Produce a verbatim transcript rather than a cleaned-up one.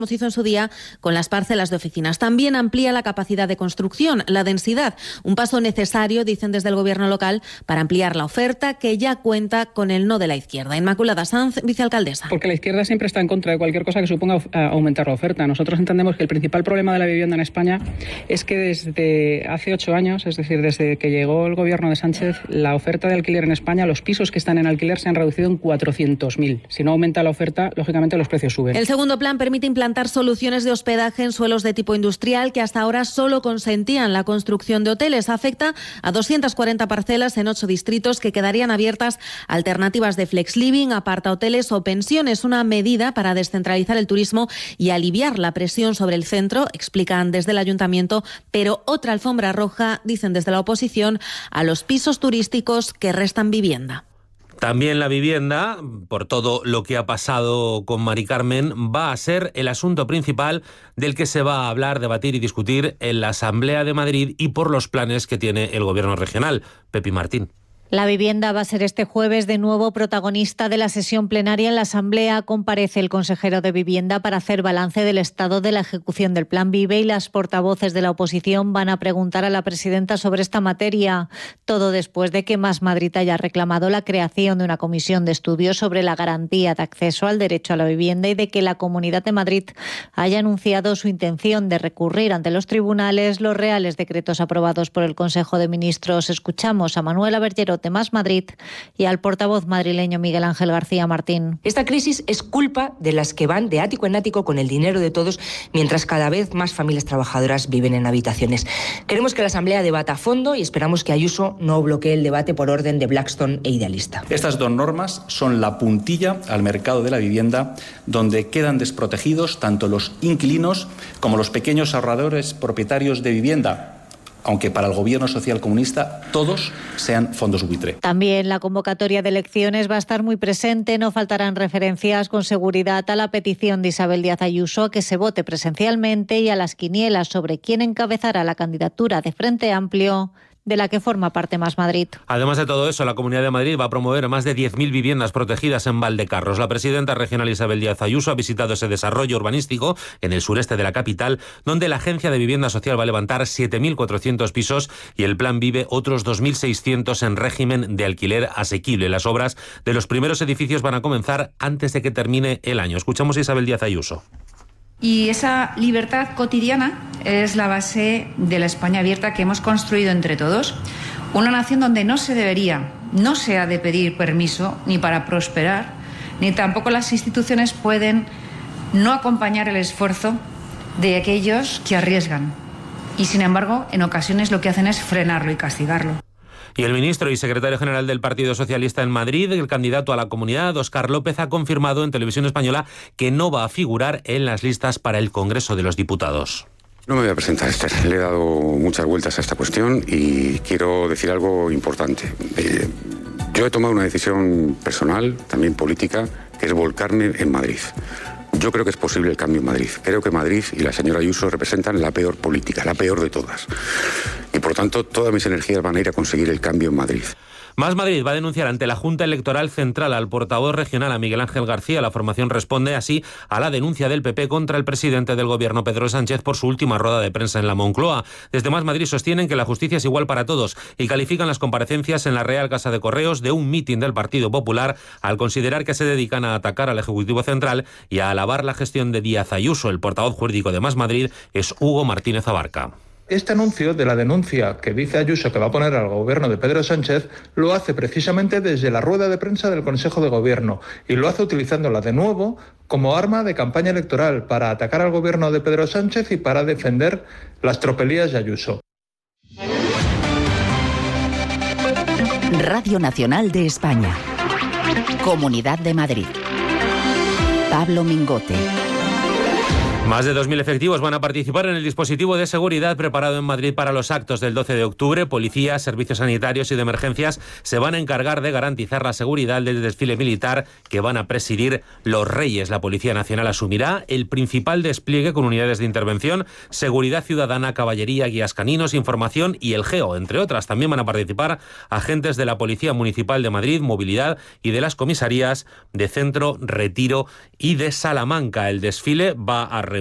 como se hizo en su día con las parcelas de oficinas. También amplía la capacidad de construcción, la densidad, un paso necesario, dicen desde el Gobierno local, para ampliar la oferta, que ya cuenta con el no de la izquierda. Inmaculada Sanz, vicealcaldesa. Porque la izquierda siempre está en contra de cualquier cosa que suponga aumentar la oferta. Nosotros entendemos que el principal problema de la vivienda en España es que desde hace ocho años, es decir, desde que llegó el Gobierno de Sánchez, la oferta de alquiler en España, los pisos que están en alquiler se han reducido en cuatrocientos mil. Si no aumenta la oferta, lógicamente los precios suben. El segundo plan permite implantar soluciones de hospedaje en suelos de tipo industrial que hasta ahora solo consentían la construcción de hoteles. Afecta a doscientas cuarenta parcelas en ocho distritos que quedarían abiertas a alternativas de flex living, apartahoteles o pensiones. Una medida para descentralizar el turismo y aliviar la presión sobre el centro, explican desde el ayuntamiento, pero otra alfombra roja, dicen desde la oposición, a los pisos turísticos que restan vivienda. También la vivienda, por todo lo que ha pasado con Mari Carmen, va a ser el asunto principal del que se va a hablar, debatir y discutir en la Asamblea de Madrid y por los planes que tiene el Gobierno regional. Pepi Martín. La vivienda va a ser este jueves de nuevo protagonista de la sesión plenaria en la Asamblea. Comparece el consejero de Vivienda para hacer balance del estado de la ejecución del Plan Vive y las portavoces de la oposición van a preguntar a la presidenta sobre esta materia. Todo después de que Más Madrid haya reclamado la creación de una comisión de estudio sobre la garantía de acceso al derecho a la vivienda y de que la Comunidad de Madrid haya anunciado su intención de recurrir ante los tribunales los reales decretos aprobados por el Consejo de Ministros. Escuchamos a Manuela Bergerot de Más Madrid y al portavoz madrileño Miguel Ángel García Martín. Esta crisis es culpa de las que van de ático en ático con el dinero de todos, mientras cada vez más familias trabajadoras viven en habitaciones. Queremos que la Asamblea debata a fondo y esperamos que Ayuso no bloquee el debate por orden de Blackstone e Idealista. Estas dos normas son la puntilla al mercado de la vivienda, donde quedan desprotegidos tanto los inquilinos como los pequeños ahorradores propietarios de vivienda, aunque para el gobierno socialcomunista todos sean fondos buitre. También la convocatoria de elecciones va a estar muy presente. No faltarán referencias con seguridad a la petición de Isabel Díaz Ayuso a que se vote presencialmente y a las quinielas sobre quién encabezará la candidatura de Frente Amplio, de la que forma parte Más Madrid. Además de todo eso, la Comunidad de Madrid va a promover más de diez mil viviendas protegidas en Valdecarros. La presidenta regional Isabel Díaz Ayuso ha visitado ese desarrollo urbanístico en el sureste de la capital, donde la Agencia de Vivienda Social va a levantar siete mil cuatrocientos pisos y el Plan Vive otros dos mil seiscientos en régimen de alquiler asequible. Las obras de los primeros edificios van a comenzar antes de que termine el año. Escuchamos a Isabel Díaz Ayuso. Y esa libertad cotidiana es la base de la España abierta que hemos construido entre todos. Una nación donde no se debería, no se ha de pedir permiso ni para prosperar, ni tampoco las instituciones pueden no acompañar el esfuerzo de aquellos que arriesgan. Y sin embargo, en ocasiones lo que hacen es frenarlo y castigarlo. Y el ministro y secretario general del Partido Socialista en Madrid, el candidato a la Comunidad, Óscar López, ha confirmado en Televisión Española que no va a figurar en las listas para el Congreso de los Diputados. No me voy a presentar, Esther. Le he dado muchas vueltas a esta cuestión y quiero decir algo importante. Eh, yo he tomado una decisión personal, también política, que es volcarme en Madrid. Yo creo que es posible el cambio en Madrid. Creo que Madrid y la señora Ayuso representan la peor política, la peor de todas. Y por tanto, todas mis energías van a ir a conseguir el cambio en Madrid. Más Madrid va a denunciar ante la Junta Electoral Central al portavoz regional, a Miguel Ángel García. La formación responde así a la denuncia del P P contra el presidente del Gobierno, Pedro Sánchez, por su última rueda de prensa en la Moncloa. Desde Más Madrid sostienen que la justicia es igual para todos y califican las comparecencias en la Real Casa de Correos de un mitin del Partido Popular al considerar que se dedican a atacar al Ejecutivo Central y a alabar la gestión de Díaz Ayuso. El portavoz jurídico de Más Madrid es Hugo Martínez Abarca. Este anuncio de la denuncia que dice Ayuso que va a poner al gobierno de Pedro Sánchez lo hace precisamente desde la rueda de prensa del Consejo de Gobierno y lo hace utilizándola de nuevo como arma de campaña electoral para atacar al gobierno de Pedro Sánchez y para defender las tropelías de Ayuso. Radio Nacional de España. Comunidad de Madrid. Pablo Mingote. Más de dos mil efectivos van a participar en el dispositivo de seguridad preparado en Madrid para los actos del doce de octubre. Policías, servicios sanitarios y de emergencias se van a encargar de garantizar la seguridad del desfile militar que van a presidir los Reyes. La Policía Nacional asumirá el principal despliegue con unidades de intervención, seguridad ciudadana, caballería, guías caninos, información y el GEO, entre otras. También van a participar agentes de la Policía Municipal de Madrid, Movilidad y de las comisarías de Centro, Retiro y de Salamanca. El desfile va a